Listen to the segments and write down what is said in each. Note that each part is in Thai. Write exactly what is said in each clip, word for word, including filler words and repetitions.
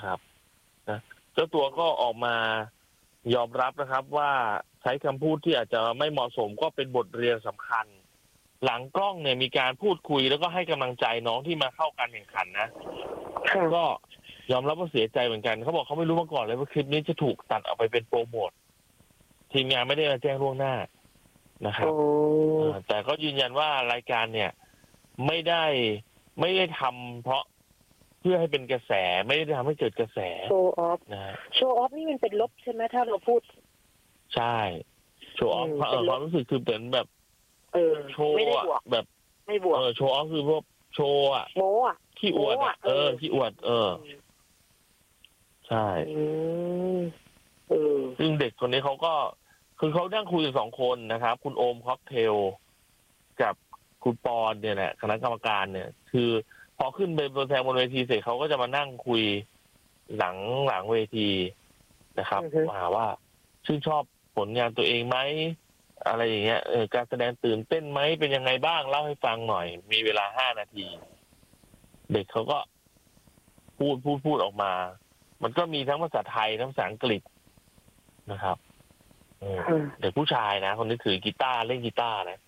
นะครับนะเจ้าตัวก็ออกมายอมรับนะครับว่าใช้คำพูดที่อาจจะไม่เหมาะสมก็เป็นบทเรียนสำคัญหลังกล้องเนี่ยมีการพูดคุยแล้วก็ให้กำลังใจน้องที่มาเข้าการแข่งขันนะก็ยอมรับว่าเสียใจเหมือนกันเขาบอกเขาไม่รู้มาก่อนเลยว่าคลิปนี้จะถูกตัดออกไปเป็นโปรโมททีมงานไม่ได้มาแจ้งล่วงหน้านะครับแต่ก็ยืนยันว่ารายการเนี่ยไม่ได้ไม่ได้ทำเพราะเพื่อให้เป็นกระแสไม่ได้ทำให้เกิดกระแสโชว์ออฟนะโชว์ออฟนี่มันเป็นลบใช่ไหมถ้าเราพูดใช่โชว์ออฟความรู้สึกคือเป็นแบบเออโชว์แบบไม่บวกเออโชว์ออฟคือพวกโชว์อะโม้อะขี้อวดอะเออขี้อวดเออใช่เออซึ่งเด็กคนนี้เขาก็คือเขานั่งคุยกันสองคนนะครับคุณโอมค็อกเทลกับคุณปอนเนี่ยแหละคณะกรรมการเนี่ยคือพอขึ้นไปบนแสดงบนเวทีเสร็จเขาก็จะมานั่งคุยหลังหลังเวทีนะครับว่าว่าชื่นชอบผลงานตัวเองไหมอะไรอย่างเงี้ยเออการแสดงตื่นเต้นไหมเป็นยังไงบ้างเล่าให้ฟังหน่อยมีเวลาห้านาทีเด็กเขาก็พูดพูดพูดออกมามันก็มีทั้งภาษาไทยทั้งภาษาอังกฤษนะครับเด็กผู้ชายนะคนนี้ถือกีตาร์เล่นกีตาร์นะ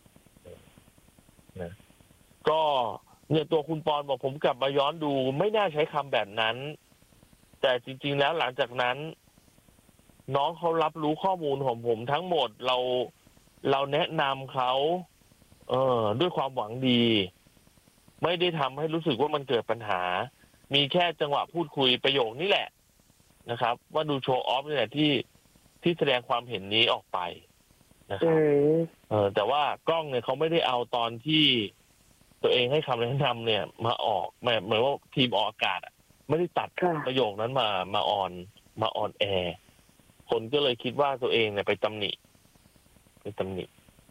นะก็เนี่ยตัวคุณปอนบอกผมกลับมาย้อนดูไม่น่าใช้คำแบบนั้นแต่จริงๆแล้วหลังจากนั้นน้องเขารับรู้ข้อมูลของผมทั้งหมดเราเราแนะนำเขาเออด้วยความหวังดีไม่ได้ทำให้รู้สึกว่ามันเกิดปัญหามีแค่จังหวะพูดคุยประโยคนี้แหละนะครับว่าดูโชว์ออฟนี่แหละที่ที่แสดงความเห็นนี้ออกไปนะครับเออแต่ว่ากล้องเนี่ยเขาไม่ได้เอาตอนที่ตัวเองให้คำแนะนำเนี่ยมาออกหมายเหมือนว่าทีมออกอากาศไม่ได้ตัดประโยคนั้นมามาออนมาออนแอร์คนก็เลยคิดว่าตัวเองเนี่ยไปตำหนิไปตำหนิ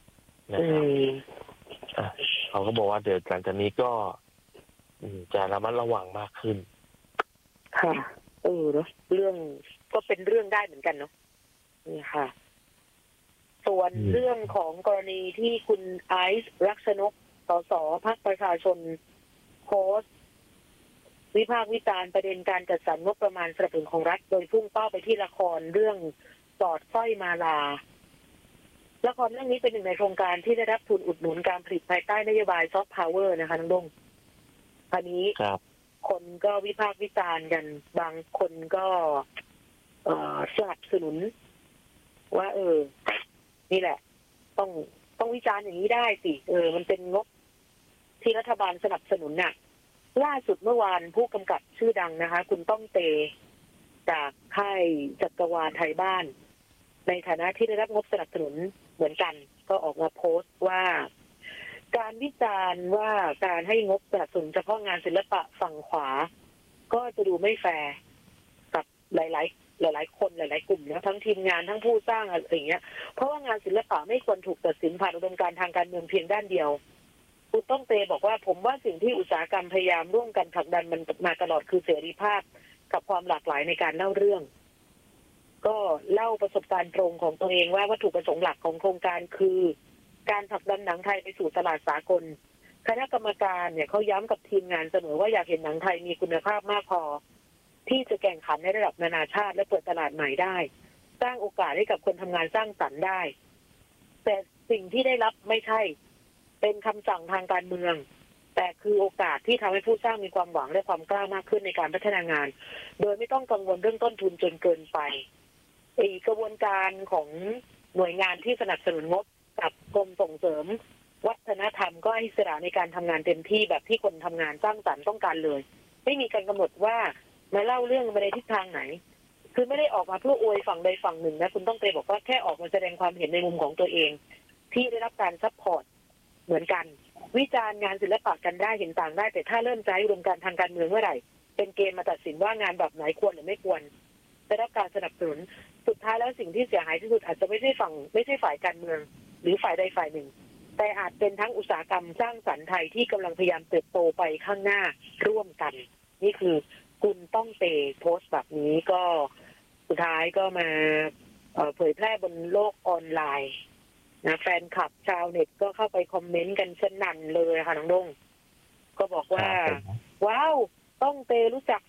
นะครับเขาก็บอกว่าเดี๋ยวหลังจากนี้ก็จะระมัดระวังมากขึ้นค่ะเออเนาะเรื่องก็เป็นเรื่องได้เหมือนกันเนาะนี่ค่ะส่วนเรื่องของกรณีที่คุณไอซ์รักษณกสสพรรคประชาชนโพสต์วิพากษ์วิจารณ์ประเด็นการจัดสรรงบประมาณสนับสนุนของรัฐโดยพุ่งเป้าไปที่ละครเรื่องสอดสร้อยมาลาละครเรื่องนี้เป็นหนึ่งในโครงการที่ได้รับทุนอุดหนุนการผลิตภายใต้นโยบายซอฟต์พาวเวอร์นะคะน้องดงอันนี้คนก็วิพากษ์วิจารณ์กันบางคนก็เอ่อสนับสนุนว่าเออนี่แหละต้องต้องวิจารณ์อย่างนี้ได้สิเออมันเป็นงบที่รัฐบาลสนับสนุนน่ะล่าสุดเมื่อวานผู้กำกับชื่อดังนะคะคุณต้องเตจากค่ายจักรวาลไทยบ้านในฐานะที่ได้รับงบสนับสนุนเหมือนกันก็ออกมาโพสต์ว่าการวิจารณ์ว่าการให้งบสนับสนุนเฉพาะงานศิลปะฝั่งขวาก็จะดูไม่แฟร์กับหลายๆหลายๆคนหลายๆกลุ่มนะทั้งทีมงานทั้งผู้สร้างอะไรอย่างเงี้ยเพราะว่างานศิลปะไม่ควรถูกตัดสินผ่านอุดมการณ์ทางการเมืองเพียงด้านเดียวคุณต้องเตบอกว่าผมว่าสิ่งที่อุตสาหกรรมพยายามร่วมกันผลักดันมันมาตลอดคือเสรีภาพกับความหลากหลายในการเล่าเรื่องก็เล่าประสบการณ์ตรงของตัวเองว่าวัตถุประสงค์หลักของโครงการคือการผลักดันหนังไทยไปสู่ตลาดสากลคณะกรรมการเนี่ยเขาย้ำกับทีมงานเสมอว่าอยากเห็นหนังไทยมีคุณภาพมากพอที่จะแข่งขันในระดับนานาชาติและเปิดตลาดใหม่ได้สร้างโอกาสให้กับคนทำงานสร้างสรรค์ได้แต่สิ่งที่ได้รับไม่ใช่เป็นคำสั่งทางการเมืองแต่คือโอกาสที่ทำให้ผู้สร้างมีความหวังและความกล้ามากขึ้นในการพัฒนางานโดยไม่ต้องกังวลเรื่องต้นทุนจนเกินไปไอ้กระบวนการของหน่วยงานที่สนับสนุนงบกับกรมส่งเสริมวัฒนธรรมก็ให้อิสระในการทำงานเต็มที่แบบที่คนทำงานสร้างสรรค์ต้องการเลยไม่มีการกำหนดว่ามาเล่าเรื่องไปในทิศทางไหนคือไม่ได้ออกมาเพื่ออวยฝั่งใดฝั่งหนึ่งนะคุณต้องเตบอกว่าแค่ออกมาแสดงความเห็นในมุมของตัวเองที่ได้รับการซัพพอร์ตเหมือนกันวิจารณ์งานศิลปะกันได้เห็นต่างได้แต่ถ้าเริ่มใช้อุดมการณ์ทางการเมืองเมื่อไหร่เป็นเกณฑ์มาตัดสินว่างานแบบไหนควรหรือไม่ควรได้รับการสนับสนุนสุดท้ายแล้วสิ่งที่เสียหายที่สุดอาจจะไม่ใช่ฝั่งไม่ใช่ฝ่ายการเมืองหรือฝ่ายใดฝ่ายหนึ่งแต่อาจเป็นทั้งอุตสาหกรรมสร้างสรรค์ไทยที่กำลังพยายามเติบโตไปข้างหน้าร่วมกันนี่คือคุณต้องเตโพสต์แบบนี้ก็สุดท้ายก็มาเผยแพร่บนโลกออนไลน์นะแฟนคลับชาวเน็ตก็เข้าไปคอมเมนต์กันสนั่นเลยค่ะน้องดงก็บอกว่าว้าวต้องเตรู้จัก